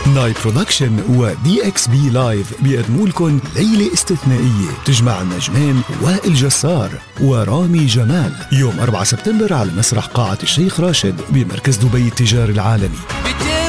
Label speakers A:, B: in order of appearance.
A: ناي برودكشن ودي اكس بي لايف بيقدموا لكم ليلة استثنائية تجمع النجمين وائل جسار ورامي جمال يوم 4 سبتمبر على مسرح قاعة الشيخ راشد بمركز دبي التجاري العالمي.